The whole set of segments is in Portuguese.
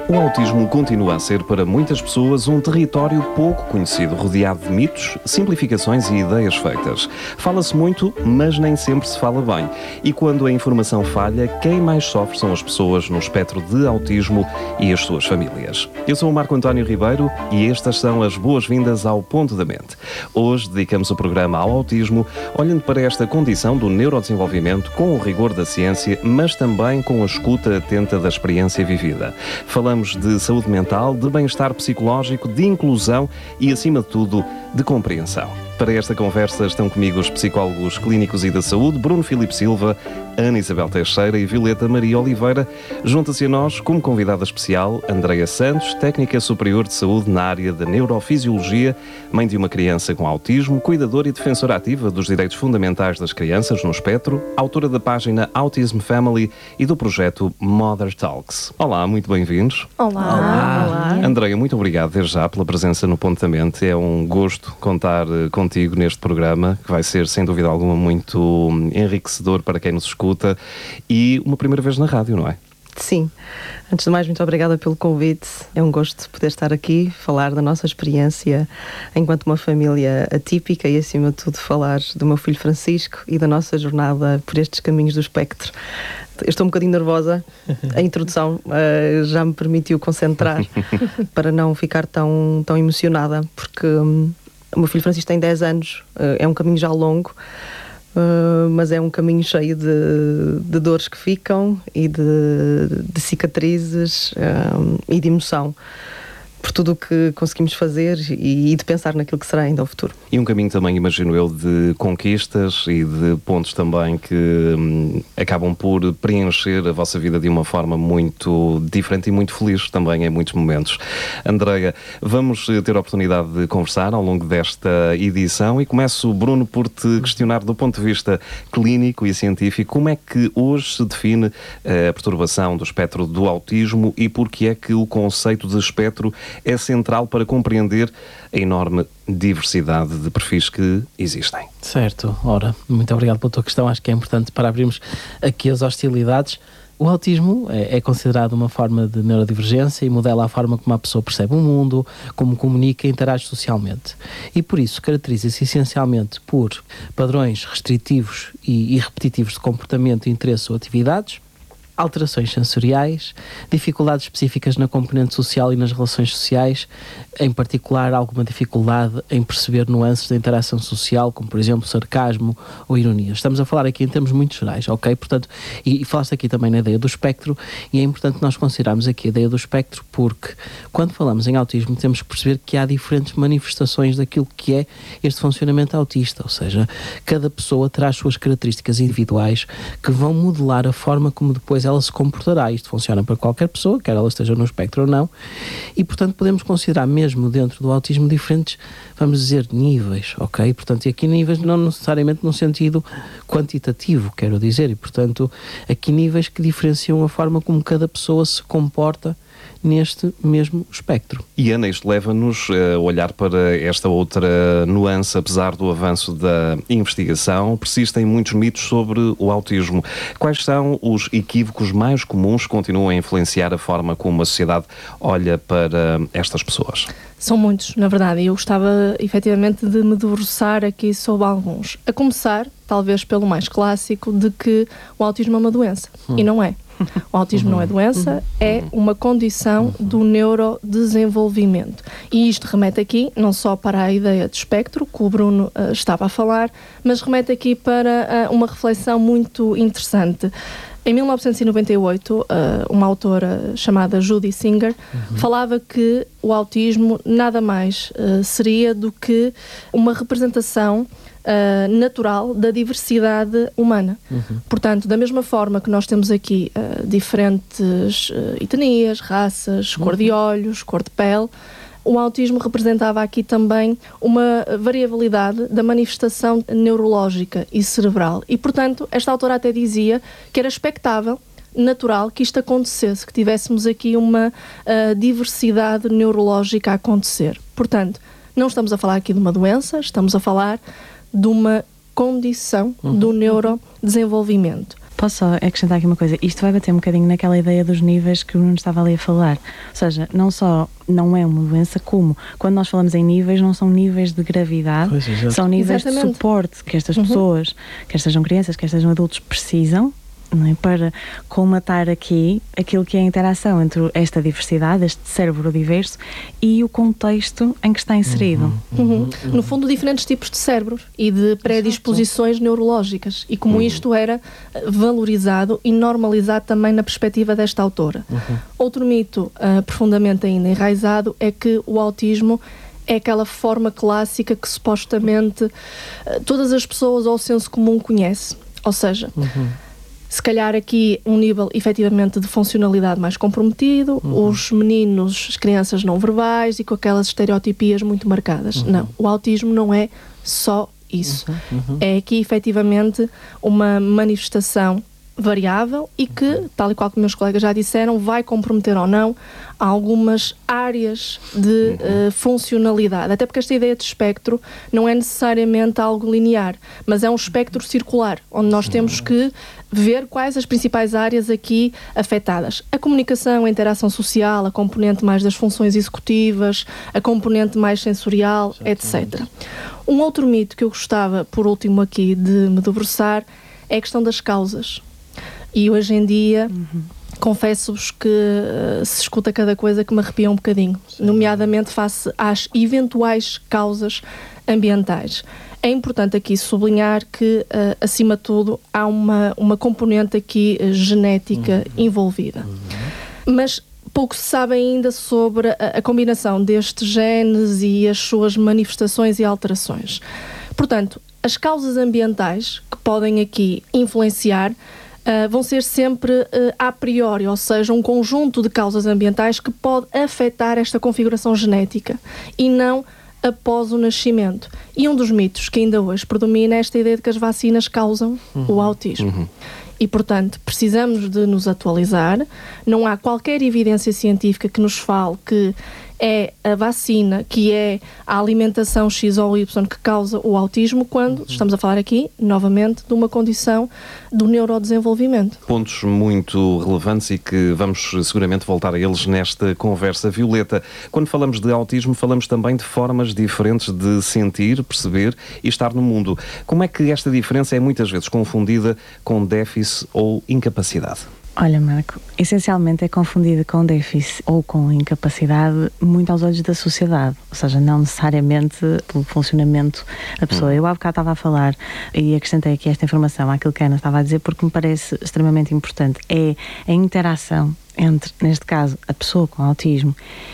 O autismo continua a ser para muitas pessoas um território pouco conhecido, rodeado de mitos, simplificações e ideias feitas. Fala-se muito, mas nem sempre se fala bem. E quando a informação falha, quem mais sofre são as pessoas no espectro de autismo e as suas famílias. Eu sou o Marco António Ribeiro e estas são as boas-vindas ao Ponto da Mente. Hoje dedicamos o programa ao autismo, olhando para esta condição do neurodesenvolvimento com o rigor da ciência, mas também com a escuta atenta da experiência vivida. Falamos de saúde mental, de bem-estar psicológico, de inclusão e, acima de tudo, de compreensão. Para esta conversa estão comigo os psicólogos clínicos e da saúde, Bruno Filipe Silva, Ana Isabel Teixeira e Violeta Maria Oliveira. Junta-se a nós, como convidada especial, Andreia Santos, técnica superior de saúde na área da neurofisiologia, mãe de uma criança com autismo, cuidadora e defensora ativa dos direitos fundamentais das crianças no espectro, autora da página Autism Family e do projeto Mother Talks. Olá, muito bem-vindos. Olá. Andreia, muito obrigado desde já pela presença no Ponto da Mente. É um gosto contar contigo neste programa, que vai ser, sem dúvida alguma, muito enriquecedor para quem nos escuta e uma primeira vez na rádio, não é? Sim. Antes de mais, muito obrigada pelo convite. É um gosto poder estar aqui, falar da nossa experiência enquanto uma família atípica e, acima de tudo, falar do meu filho Francisco e da nossa jornada por estes caminhos do espectro. Eu estou um bocadinho nervosa. A introdução já me permitiu concentrar para não ficar tão emocionada, porque o meu filho Francisco tem 10 anos, é um caminho já longo, mas é um caminho cheio de dores que ficam e de cicatrizes e de emoção por tudo o que conseguimos fazer e de pensar naquilo que será ainda o futuro. E um caminho também, imagino eu, de conquistas e de pontos também que acabam por preencher a vossa vida de uma forma muito diferente e muito feliz também em muitos momentos. Andreia, vamos ter a oportunidade de conversar ao longo desta edição e começo, Bruno, por te questionar do ponto de vista clínico e científico, como é que hoje se define a perturbação do espectro do autismo e porque é que o conceito de espectro é central para compreender a enorme diversidade de perfis que existem. Certo. Ora, muito obrigado pela tua questão. Acho que é importante para abrirmos aqui as hostilidades. O autismo é considerado uma forma de neurodivergência e modela a forma como a pessoa percebe o mundo, como comunica e interage socialmente. E por isso caracteriza-se essencialmente por padrões restritivos e repetitivos de comportamento, interesse ou atividades, alterações sensoriais, dificuldades específicas na componente social e nas relações sociais, em particular alguma dificuldade em perceber nuances da interação social, como por exemplo sarcasmo ou ironia. Estamos a falar aqui em termos muito gerais, ok? Portanto, e falaste aqui também na ideia do espectro, e é importante nós considerarmos aqui a ideia do espectro porque quando falamos em autismo temos que perceber que há diferentes manifestações daquilo que é este funcionamento autista, ou seja, cada pessoa terá as suas características individuais que vão modelar a forma como depois ela se comportará. Isto funciona para qualquer pessoa, quer ela esteja no espectro ou não, e portanto podemos considerar mesmo dentro do autismo diferentes, vamos dizer, níveis, ok? Portanto, e aqui níveis não necessariamente no sentido quantitativo, quero dizer, e portanto aqui níveis que diferenciam a forma como cada pessoa se comporta neste mesmo espectro. E Ana, isto leva-nos a olhar para esta outra nuance, apesar do avanço da investigação, persistem muitos mitos sobre o autismo. Quais são os equívocos mais comuns que continuam a influenciar a forma como a sociedade olha para estas pessoas? São muitos, na verdade, e eu gostava efetivamente de me debruçar aqui sobre alguns. A começar, talvez pelo mais clássico, de que o autismo é uma doença. E não é. O autismo não é doença, é uma condição do neurodesenvolvimento. E isto remete aqui não só para a ideia de espectro, que o Bruno estava a falar, mas remete aqui para uma reflexão muito interessante. Em 1998, uma autora chamada Judy Singer falava que o autismo nada mais seria do que uma representação natural da diversidade humana. Portanto, da mesma forma que nós temos aqui diferentes etnias, raças, cor de olhos, cor de pele, o autismo representava aqui também uma variabilidade da manifestação neurológica e cerebral. E, portanto, esta autora até dizia que era expectável, natural, que isto acontecesse, que tivéssemos aqui uma diversidade neurológica a acontecer. Portanto, não estamos a falar aqui de uma doença, estamos a falar de uma condição do neurodesenvolvimento. Posso só acrescentar aqui uma coisa? Isto vai bater um bocadinho naquela ideia dos níveis que o Nuno estava ali a falar. Ou seja, não só não é uma doença, como quando nós falamos em níveis, não são níveis de gravidade, são níveis de suporte que estas pessoas, quer sejam crianças, quer sejam adultos, precisam, não é? Para colmatar aqui aquilo que é a interação entre esta diversidade, este cérebro diverso, e o contexto em que está inserido. No fundo, diferentes tipos de cérebros e de predisposições neurológicas, e como isto era valorizado e normalizado também na perspectiva desta autora. Outro mito profundamente ainda enraizado é que o autismo é aquela forma clássica que supostamente todas as pessoas ao senso comum conhecem. Ou seja, se calhar aqui um nível efetivamente de funcionalidade mais comprometido, os meninos, as crianças não verbais e com aquelas estereotipias muito marcadas. Não, o autismo não é só isso. É aqui efetivamente uma manifestação variável e que, tal e qual como meus colegas já disseram, vai comprometer ou não algumas áreas de funcionalidade. Até porque esta ideia de espectro não é necessariamente algo linear, mas é um espectro circular, onde nós temos que ver quais as principais áreas aqui afetadas. A comunicação, a interação social, a componente mais das funções executivas, a componente mais sensorial, etc. Um outro mito que eu gostava, por último aqui, de me debruçar é a questão das causas. E hoje em dia, confesso-vos que se escuta cada coisa que me arrepia um bocadinho, nomeadamente face às eventuais causas ambientais. É importante aqui sublinhar que, acima de tudo, há uma componente aqui genética envolvida. Mas pouco se sabe ainda sobre a combinação destes genes e as suas manifestações e alterações. Portanto, as causas ambientais que podem aqui influenciar vão ser sempre a priori, ou seja, um conjunto de causas ambientais que pode afetar esta configuração genética e não após o nascimento. E um dos mitos que ainda hoje predomina é esta ideia de que as vacinas causam o autismo. E, portanto, precisamos de nos atualizar. Não há qualquer evidência científica que nos fale que é a vacina, que é a alimentação X ou Y que causa o autismo, quando estamos a falar aqui, novamente, de uma condição do neurodesenvolvimento. Pontos muito relevantes e que vamos seguramente voltar a eles nesta conversa. Violeta, quando falamos de autismo, falamos também de formas diferentes de sentir, perceber e estar no mundo. Como é que esta diferença é muitas vezes confundida com déficit ou incapacidade? Olha, Marco, essencialmente é confundida com déficit ou com incapacidade muito aos olhos da sociedade, ou seja, não necessariamente pelo funcionamento da pessoa. Eu há bocado estava a falar e acrescentei aqui esta informação àquilo que a Ana estava a dizer porque me parece extremamente importante. É a interação entre, neste caso, a pessoa com autismo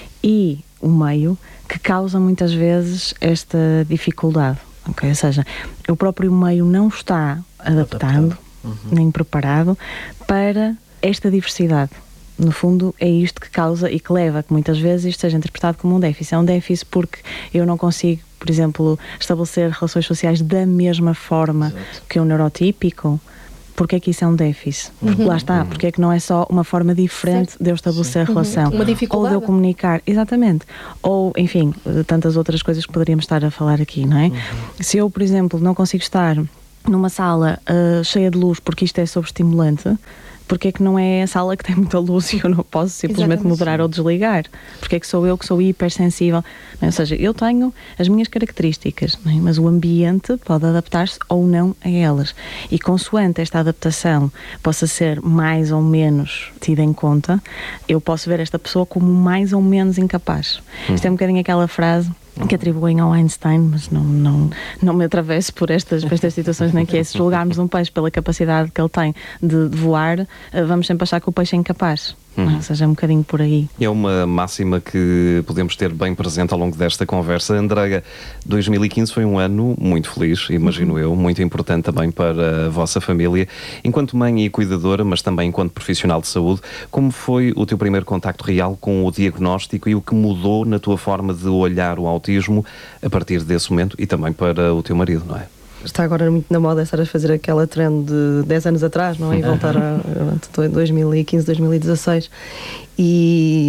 e o meio que causa muitas vezes esta dificuldade. Okay? Ou seja, o próprio meio não está adaptado. Nem preparado para esta diversidade. No fundo, é isto que causa e que leva a que muitas vezes isto seja interpretado como um déficit. É um déficit porque eu não consigo, por exemplo, estabelecer relações sociais da mesma forma que um neurotípico. Porque é que isso é um déficit? Porque lá está, porque é que não é só uma forma diferente de eu estabelecer a relação. Uma dificuldade. Ou de eu comunicar, exatamente. Ou, enfim, tantas outras coisas que poderíamos estar a falar aqui, não é? Se eu, por exemplo, não consigo estar numa sala cheia de luz porque isto é sobreestimulante, porque é que não é a sala que tem muita luz e eu não posso simplesmente moderar ou desligar? Porque é que sou eu que sou hipersensível? Ou seja, eu tenho as minhas características, não é? Mas o ambiente pode adaptar-se ou não a elas. E consoante esta adaptação possa ser mais ou menos tida em conta, eu posso ver esta pessoa como mais ou menos incapaz. Isto é um bocadinho aquela frase que atribuem ao Einstein, mas não me atravesso por estas situações, nem que é se julgarmos um peixe pela capacidade que ele tem de voar, vamos sempre achar que o peixe é incapaz. Ou seja, é um bocadinho por aí. É uma máxima que podemos ter bem presente ao longo desta conversa. Andreia, 2015 foi um ano muito feliz, imagino eu, muito importante também para a vossa família. Enquanto mãe e cuidadora, mas também enquanto profissional de saúde, como foi o teu primeiro contacto real com o diagnóstico e o que mudou na tua forma de olhar o autismo a partir desse momento e também para o teu marido, não é? Está agora muito na moda estar a fazer aquela trend de 10 anos atrás, não é? E voltar a 2015, 2016. E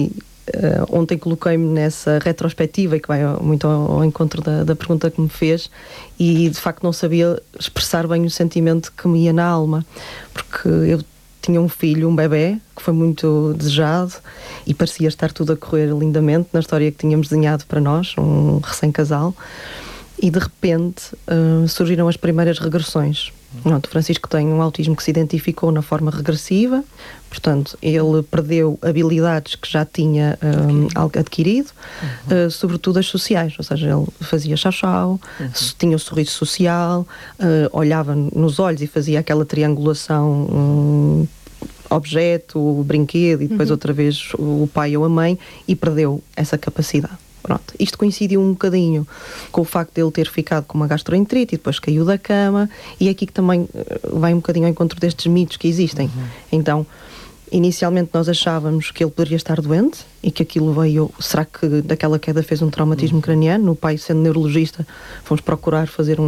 ontem coloquei-me nessa retrospectiva e que vai muito ao encontro da pergunta que me fez, e de facto não sabia expressar bem o sentimento que me ia na alma, porque eu tinha um filho, um bebê, que foi muito desejado e parecia estar tudo a correr lindamente na história que tínhamos desenhado para nós, um recém-casal, e de repente surgiram as primeiras regressões. O Francisco tem um autismo que se identificou na forma regressiva, portanto, ele perdeu habilidades que já tinha adquirido, sobretudo as sociais, ou seja, ele fazia chau-chau, tinha o sorriso social, olhava nos olhos e fazia aquela triangulação objeto, brinquedo e depois outra vez o pai ou a mãe, e perdeu essa capacidade. Pronto. Isto coincidiu um bocadinho com o facto de ele ter ficado com uma gastroenterite e depois caiu da cama, e é aqui que também vai um bocadinho ao encontro destes mitos que existem. Então, inicialmente nós achávamos que ele poderia estar doente e que aquilo veio, será que daquela queda fez um traumatismo craniano? O pai, sendo neurologista, fomos procurar fazer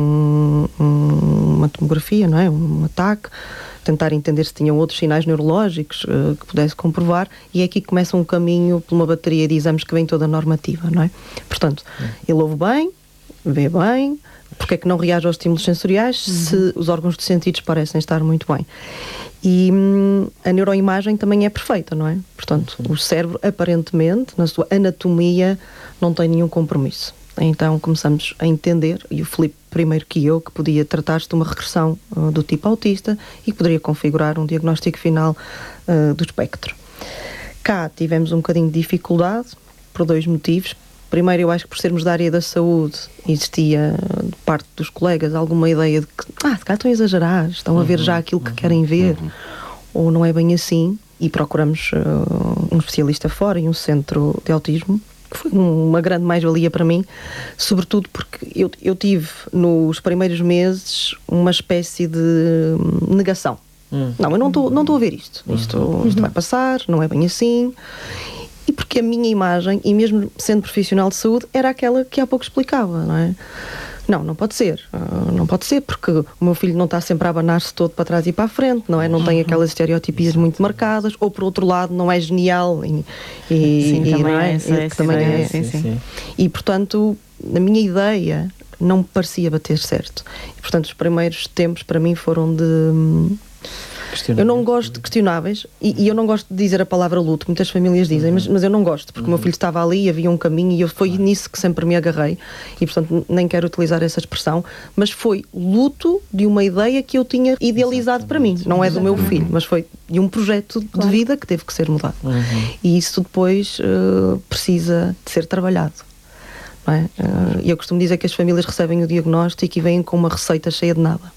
uma tomografia, não é? Um ataque, tentar entender se tinham outros sinais neurológicos que pudesse comprovar, e é aqui que começa um caminho por uma bateria de exames que vem toda normativa, não é? Portanto, ele ouve bem, vê bem, porque é que não reage aos estímulos sensoriais se os órgãos de sentidos parecem estar muito bem? E a neuroimagem também é perfeita, não é? Portanto, o cérebro, aparentemente, na sua anatomia, não tem nenhum compromisso. Então começamos a entender, e o Filipe primeiro que eu, que podia tratar-se de uma regressão do tipo autista e que poderia configurar um diagnóstico final do espectro. Cá tivemos um bocadinho de dificuldade, por 2 motivos. Primeiro, eu acho que por sermos da área da saúde, existia de parte dos colegas alguma ideia de que se calhar estão a exagerar, estão a ver já aquilo que querem ver, ou não é bem assim, e procuramos um especialista fora e um centro de autismo, que foi uma grande mais-valia para mim, sobretudo porque eu tive nos primeiros meses uma espécie de negação. Não, eu não estou a ver isto. Isto vai passar, não é bem assim. E porque a minha imagem, e mesmo sendo profissional de saúde, era aquela que há pouco explicava, não é? Não pode ser. Não pode ser, porque o meu filho não está sempre a abanar-se todo para trás e para a frente, não é? Não tem aquelas estereotipias muito marcadas, ou por outro lado não é genial e portanto, na minha ideia, não me parecia bater certo. E, portanto, os primeiros tempos para mim foram de... Eu não gosto de questionáveis, e eu não gosto de dizer a palavra luto, muitas famílias dizem, mas eu não gosto, porque o meu filho estava ali e havia um caminho, e foi nisso que sempre me agarrei, e portanto nem quero utilizar essa expressão, mas foi luto de uma ideia que eu tinha idealizado para mim, não é do meu filho, mas foi de um projeto de vida que teve que ser mudado. E isso depois precisa de ser trabalhado. Não é? Eu costumo dizer que as famílias recebem o diagnóstico e vêm com uma receita cheia de nada.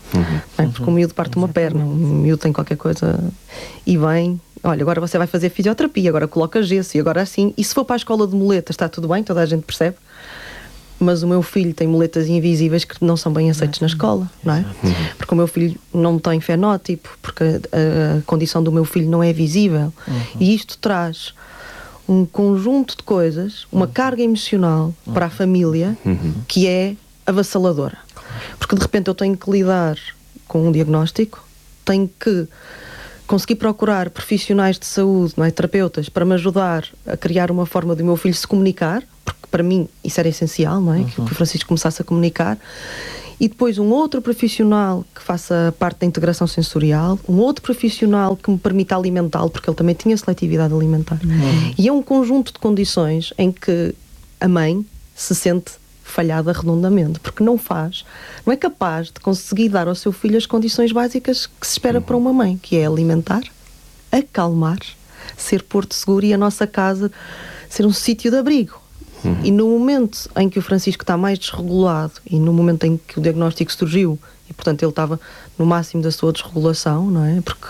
Porque o miúdo parte uma perna, o miúdo tem qualquer coisa e vem, olha, agora você vai fazer fisioterapia, agora coloca gesso, e agora assim, e se for para a escola de muletas está tudo bem, toda a gente percebe, mas o meu filho tem muletas invisíveis que não são bem aceitas na escola, não é? Porque o meu filho não tem fenótipo, porque a condição do meu filho não é visível, e isto traz um conjunto de coisas, uma carga emocional para a família que é avassaladora. Porque de repente eu tenho que lidar com um diagnóstico, tenho que conseguir procurar profissionais de saúde, não é, terapeutas, para me ajudar a criar uma forma do meu filho se comunicar, porque para mim isso era essencial, não é? Que o Francisco começasse a comunicar. E depois um outro profissional que faça parte da integração sensorial, um outro profissional que me permita alimentá-lo, porque ele também tinha seletividade alimentar. E é um conjunto de condições em que a mãe se sente falhada redondamente, porque não é capaz de conseguir dar ao seu filho as condições básicas que se espera para uma mãe, que é alimentar, acalmar, ser porto seguro e a nossa casa ser um sítio de abrigo. E no momento em que o Francisco está mais desregulado e no momento em que o diagnóstico surgiu, e portanto ele estava no máximo da sua desregulação, não é? Porque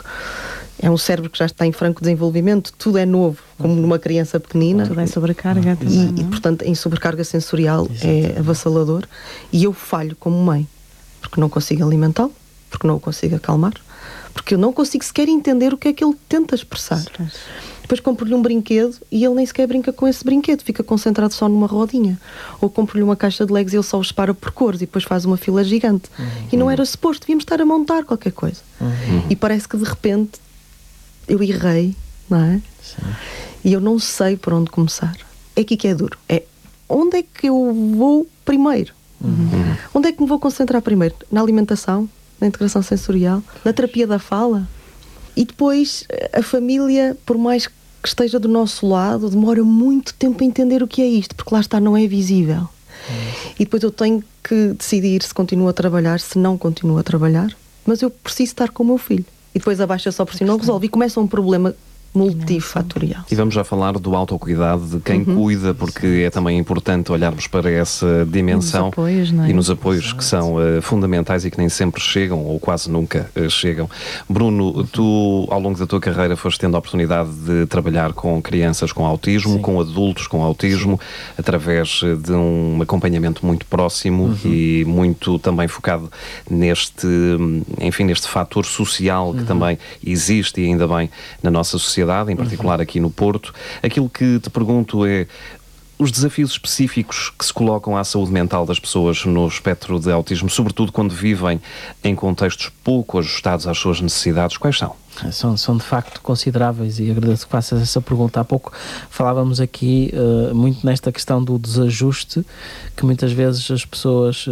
é um cérebro que já está em franco desenvolvimento, tudo é novo, como numa criança pequenina. Tudo é sobrecarga. E portanto, em sobrecarga sensorial é avassalador. E eu falho como mãe, porque não consigo alimentá-lo, porque não o consigo acalmar, porque eu não consigo sequer entender o que é que ele tenta expressar. Depois compro-lhe um brinquedo e ele nem sequer brinca com esse brinquedo, fica concentrado só numa rodinha. Ou compro-lhe uma caixa de Legos e ele só os separa por cores e depois faz uma fila gigante. E não era suposto, devíamos estar a montar qualquer coisa. E parece que de repente eu errei, não é? e eu não sei por onde começar. É aqui que é duro. É onde é que eu vou primeiro? Onde é que me vou concentrar primeiro? Na alimentação, na integração sensorial, na terapia da fala? E depois a família, por mais que esteja do nosso lado, demora muito tempo a entender o que é isto, porque lá está, não é visível. E depois eu tenho que decidir se continuo a trabalhar, se não continuo a trabalhar, mas eu preciso estar com o meu filho. E depois a baixa só por si não resolve e começa um problema multifatorial. E vamos já falar do autocuidado de quem cuida, porque é também importante olharmos para essa dimensão nos apoios, não é? E nos apoios que são fundamentais e que nem sempre chegam, ou quase nunca chegam. Bruno, tu ao longo da tua carreira foste tendo a oportunidade de trabalhar com crianças com autismo, com adultos com autismo, através de um acompanhamento muito próximo e muito também focado neste fator social que também existe e ainda bem na nossa sociedade, em particular aqui no Porto. Aquilo que te pergunto é os desafios específicos que se colocam à saúde mental das pessoas no espectro de autismo, sobretudo quando vivem em contextos pouco ajustados às suas necessidades, quais são? São de facto consideráveis e agradeço que faças essa pergunta. Há pouco falávamos aqui muito nesta questão do desajuste que muitas vezes as pessoas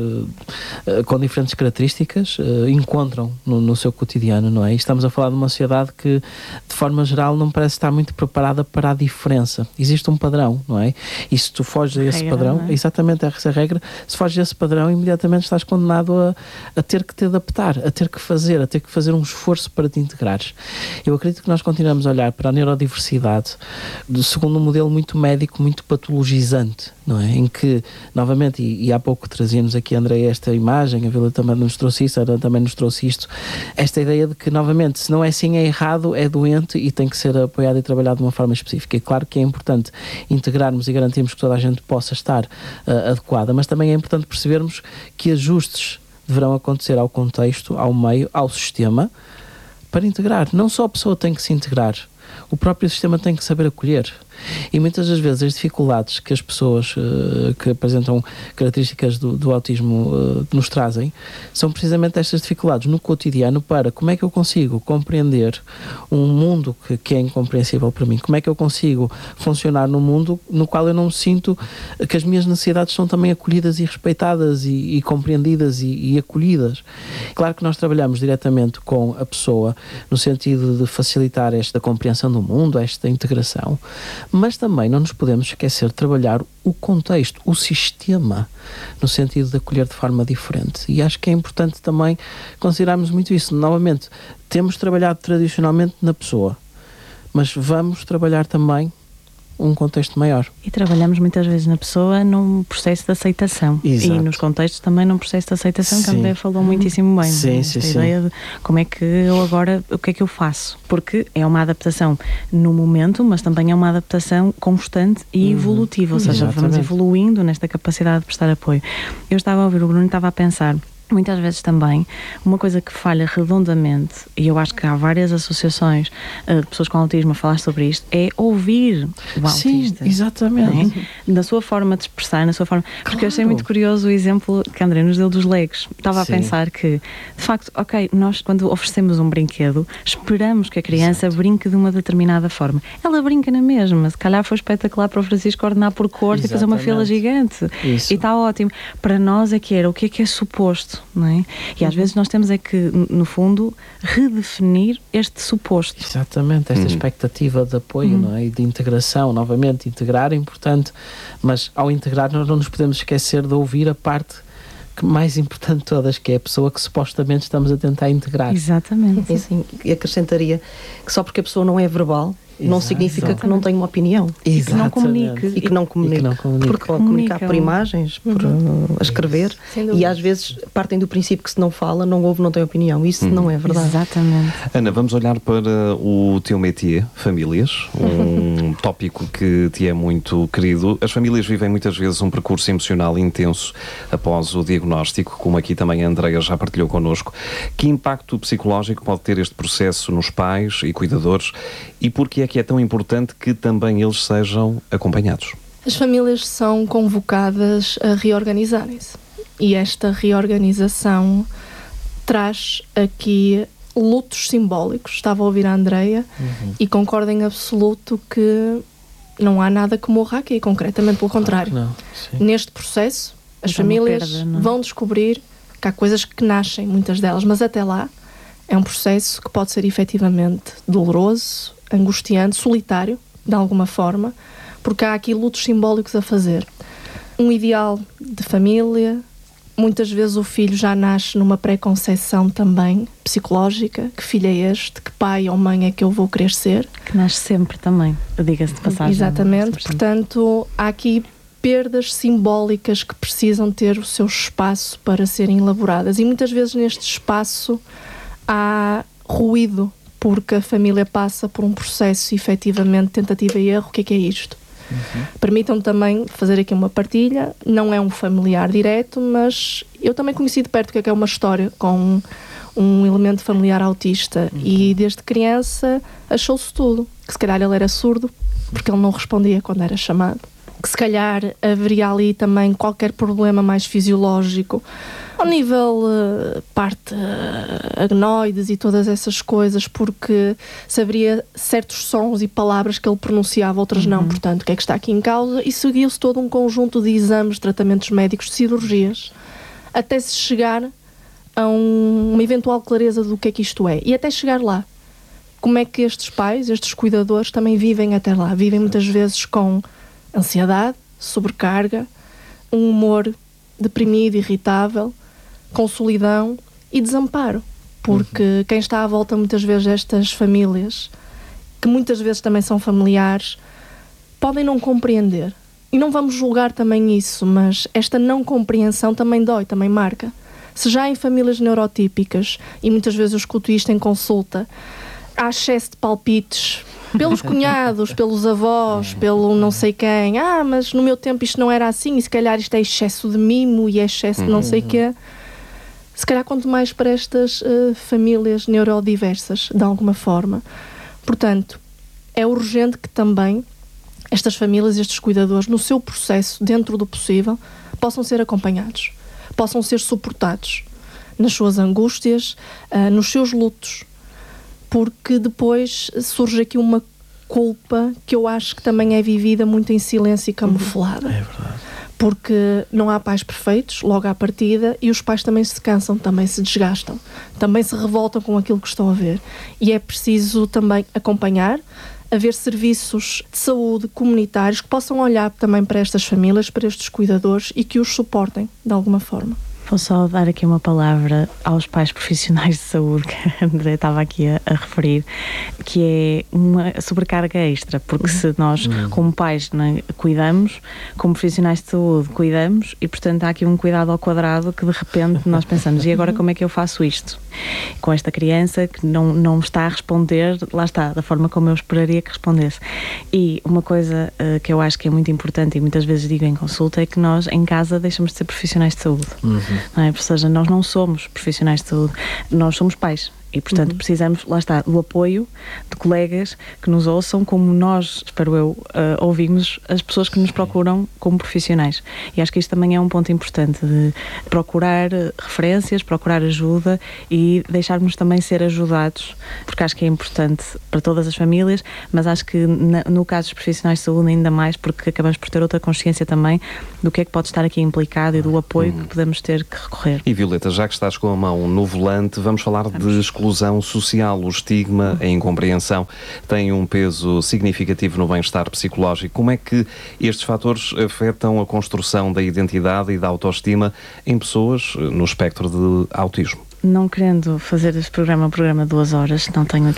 com diferentes características encontram no seu cotidiano, não é? E estamos a falar de uma sociedade que de forma geral não parece estar muito preparada para a diferença. Existe um padrão, não é? E se tu foges a esse padrão, exatamente essa regra, se foges a esse padrão, imediatamente estás condenado a ter que te adaptar, a ter que fazer um esforço para te integrares. Eu acredito que nós continuamos a olhar para a neurodiversidade segundo um modelo muito médico, muito patologizante, não é? Em que, novamente, e há pouco trazíamos aqui, André, esta imagem, a Vila também nos trouxe isso, a Ana também nos trouxe isto, esta ideia de que, novamente, se não é assim, é errado, é doente e tem que ser apoiado e trabalhado de uma forma específica. E claro que é importante integrarmos e garantirmos que toda a gente possa estar adequada, mas também é importante percebermos que ajustes deverão acontecer ao contexto, ao meio, ao sistema, para integrar. Não só a pessoa tem que se integrar, o próprio sistema tem que saber acolher. E muitas das vezes as dificuldades que as pessoas que apresentam características do autismo nos trazem são precisamente estas dificuldades no cotidiano para como é que eu consigo compreender um mundo que é incompreensível para mim, como é que eu consigo funcionar num mundo no qual eu não sinto que as minhas necessidades são também acolhidas e respeitadas e compreendidas e acolhidas. Claro que nós trabalhamos diretamente com a pessoa no sentido de facilitar esta compreensão do mundo, esta integração, mas também não nos podemos esquecer de trabalhar o contexto, o sistema, no sentido de acolher de forma diferente. E acho que é importante também considerarmos muito isso. Novamente, temos trabalhado tradicionalmente na pessoa, mas vamos trabalhar também um contexto maior. E trabalhamos muitas vezes na pessoa num processo de aceitação. Exato. E nos contextos também num processo de aceitação, que a André falou muitíssimo bem. Sim, Esta ideia de como é que eu agora, o que é que eu faço? Porque é uma adaptação no momento, mas também é uma adaptação constante e evolutiva, ou seja, vamos evoluindo nesta capacidade de prestar apoio. Eu estava a ouvir o Bruno e estava a pensar, muitas vezes também, uma coisa que falha redondamente, e eu acho que há várias associações de pessoas com autismo a falar sobre isto, é ouvir o autista. Sim, exatamente. Na sua forma de expressar, na sua forma... Porque eu achei muito curioso o exemplo que a André nos deu dos Legos. Estava a pensar que, de facto, nós quando oferecemos um brinquedo, esperamos que a criança brinque de uma determinada forma. Ela brinca na mesma. Se calhar foi espetacular para o Francisco ordenar por cores e fazer uma fila gigante. Isso. E está ótimo. Para nós é que era o que é suposto. Não é? E às vezes nós temos é que, no fundo, redefinir este suposto. Exatamente, esta expectativa de apoio, não é? E de integração. Novamente, integrar é importante, mas ao integrar nós não nos podemos esquecer de ouvir a parte mais importante de todas, que é a pessoa que supostamente estamos a tentar integrar. Exatamente. E assim, acrescentaria que só porque a pessoa não é verbal, não significa que não tenha uma opinião. E que não comunique. E que não comunique. Porque pode comunicar por imagens, por a escrever, e às vezes partem do princípio que se não fala, não ouve, não tem opinião. Isso não é verdade. Exatamente. Ana, vamos olhar para o teu métier, famílias, um tópico que te é muito querido. As famílias vivem muitas vezes um percurso emocional intenso após o diagnóstico, como aqui também a Andreia já partilhou connosco. Que impacto psicológico pode ter este processo nos pais e cuidadores, e porquê é que é tão importante que também eles sejam acompanhados? As famílias são convocadas a reorganizarem-se, e esta reorganização traz aqui lutos simbólicos. Estava a ouvir a Andreia e concordo em absoluto que não há nada que morra aqui, concretamente pelo contrário. Não, neste processo, as famílias vão descobrir que há coisas que nascem, muitas delas, mas até lá é um processo que pode ser efetivamente doloroso, angustiante, solitário, de alguma forma, porque há aqui lutos simbólicos a fazer. Um ideal de família, muitas vezes o filho já nasce numa pré-conceição também psicológica, que filho é este, que pai ou mãe é que eu vou querer ser. Que nasce sempre também, diga-se de passagem. Exatamente, portanto, há aqui perdas simbólicas que precisam ter o seu espaço para serem elaboradas, e muitas vezes neste espaço há ruído, porque a família passa por um processo efetivamente tentativa e erro. O que é isto? Permitam-me também fazer aqui uma partilha. Não é um familiar direto, mas eu também conheci de perto o que é uma história com um elemento familiar autista, e desde criança achou-se tudo, que se calhar ele era surdo porque ele não respondia quando era chamado, que se calhar haveria ali também qualquer problema mais fisiológico ao nível parte agnoides e todas essas coisas, porque saberia certos sons e palavras que ele pronunciava, outras não. Portanto, o que é que está aqui em causa? E seguiu-se todo um conjunto de exames, tratamentos médicos, de cirurgias, até se chegar a uma eventual clareza do que é que isto é. E até chegar lá, como é que estes pais, estes cuidadores também vivem até lá? Vivem muitas vezes com ansiedade, sobrecarga, um humor deprimido, irritável, com solidão e desamparo, porque quem está à volta muitas vezes destas famílias, que muitas vezes também são familiares, podem não compreender. E não vamos julgar também isso, mas esta não compreensão também dói, também marca. Se já em famílias neurotípicas, e muitas vezes eu escuto isto em consulta, há excesso de palpites pelos cunhados, pelos avós, pelo não sei quem. Mas no meu tempo isto não era assim, e se calhar isto é excesso de mimo e é excesso de não sei quê. Se calhar quanto mais para estas famílias neurodiversas, de alguma forma. Portanto, é urgente que também estas famílias, estes cuidadores, no seu processo, dentro do possível, possam ser acompanhados, possam ser suportados nas suas angústias, nos seus lutos, porque depois surge aqui uma culpa que eu acho que também é vivida muito em silêncio e camuflada. É verdade. Porque não há pais perfeitos logo à partida, e os pais também se cansam, também se desgastam, também se revoltam com aquilo que estão a ver, e é preciso também acompanhar, haver serviços de saúde comunitários que possam olhar também para estas famílias, para estes cuidadores, e que os suportem de alguma forma. Vou só dar aqui uma palavra aos pais profissionais de saúde que a André estava aqui a referir, que é uma sobrecarga extra, porque se nós, como pais, né, cuidamos, como profissionais de saúde cuidamos, e portanto há aqui um cuidado ao quadrado que de repente nós pensamos, e agora como é que eu faço isto? Com esta criança que não está a responder, lá está, da forma como eu esperaria que respondesse. E uma coisa que eu acho que é muito importante, e muitas vezes digo em consulta, é que nós em casa deixamos de ser profissionais de saúde. Não é? Ou seja, nós não somos profissionais de saúde, nós somos pais. E, portanto, precisamos, lá está, do apoio de colegas que nos ouçam, como nós, espero eu, ouvimos as pessoas que nos procuram como profissionais. E acho que isto também é um ponto importante, de procurar referências, procurar ajuda e deixarmos também ser ajudados, porque acho que é importante para todas as famílias, mas acho que no caso dos profissionais de saúde ainda mais, porque acabamos por ter outra consciência também do que é que pode estar aqui implicado e do apoio que podemos ter que recorrer. E Violeta, já que estás com a mão no volante, vamos falar de exclusão social. O estigma, a incompreensão tem um peso significativo no bem-estar psicológico. Como é que estes fatores afetam a construção da identidade e da autoestima em pessoas no espectro de autismo? Não querendo fazer este programa 2 horas, não tenho aqui